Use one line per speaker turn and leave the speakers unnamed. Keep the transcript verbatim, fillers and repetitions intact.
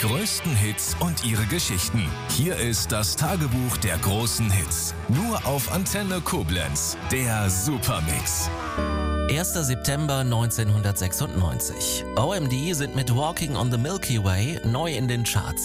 größten Hits und ihre Geschichten. Hier ist das Tagebuch der großen Hits. Nur auf Antenne Koblenz. Der Supermix.
erster September neunzehnhundertsechsundneunzig. O M D sind mit Walking on the Milky Way neu in den Charts.